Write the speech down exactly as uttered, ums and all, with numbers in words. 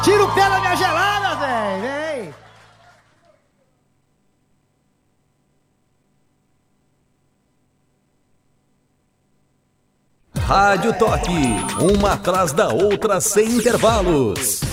Tira o pé da minha gelada, velho, vem! Rádio Toque, uma atrás da outra sem intervalos.